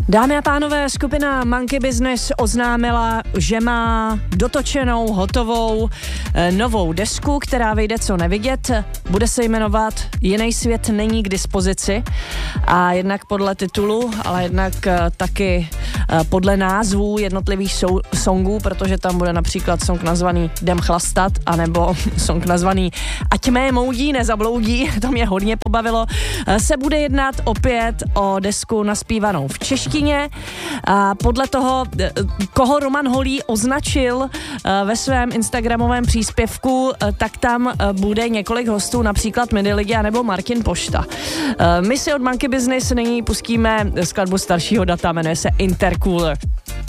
Dámy a pánové, skupina Monkey Business oznámila, že má dotočenou, hotovou novou desku, která vyjde co nevidět. Bude se jmenovat Jiný svět není k dispozici a jednak podle titulu, ale jednak taky podle názvů jednotlivých songů, protože tam bude například song nazvaný Jdem chlastat, anebo song nazvaný Ať mé moudí nezabloudí, to mě hodně pobavilo. Se bude jednat opět o desku naspívanou v češtině. A podle toho, koho Roman Holý označil ve svém instagramovém příspěvku, tak tam bude několik hostů, například Midi Lidia nebo Martin Pošta. My si od Monkey Business nyní pustíme skladbu staršího data, jmenuje se Intercooler.